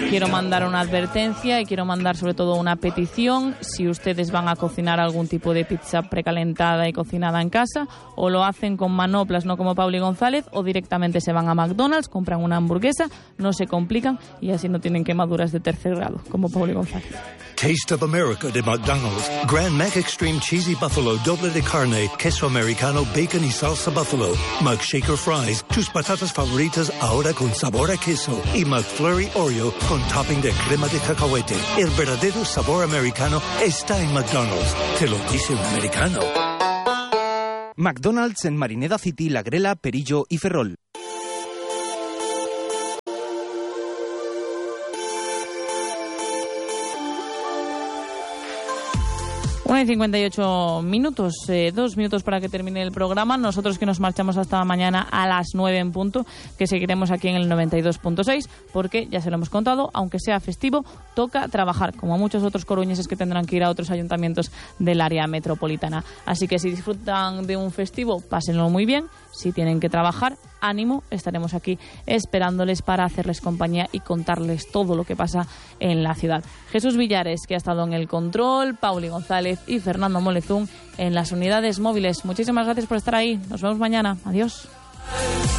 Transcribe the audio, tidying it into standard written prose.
Quiero mandar una advertencia y quiero mandar sobre todo una petición. Si ustedes van a cocinar algún tipo de pizza precalentada y cocinada en casa, o lo hacen con manoplas, no como Pauli González, o directamente se van a McDonald's, compran una hamburguesa, no se complican y así no tienen quemaduras de tercer grado, como Pauli González. Taste of America de McDonald's. Grand Mac Extreme Cheesy Buffalo, doble de carne, queso americano, bacon y salsa buffalo. McShaker Fries, tus patatas favoritas ahora con sabor a queso. Y McFlurry Oreo con topping de crema de cacahuete. El verdadero sabor americano está en McDonald's. Te lo dice un americano. McDonald's en Marineda City, La Grela, Perillo y Ferrol. 1:58 minutos, 2 minutos para que termine el programa. Nosotros que nos marchamos hasta mañana a las 9 en punto, que seguiremos aquí en el 92.6, porque ya se lo hemos contado, aunque sea festivo, toca trabajar, como muchos otros coruñeses que tendrán que ir a otros ayuntamientos del área metropolitana. Así que si disfrutan de un festivo, pásenlo muy bien. Si tienen que trabajar, ánimo, estaremos aquí esperándoles para hacerles compañía y contarles todo lo que pasa en la ciudad. Jesús Villares, que ha estado en el control, Pauli González y Fernando Molezún en las unidades móviles. Muchísimas gracias por estar ahí. Nos vemos mañana. Adiós.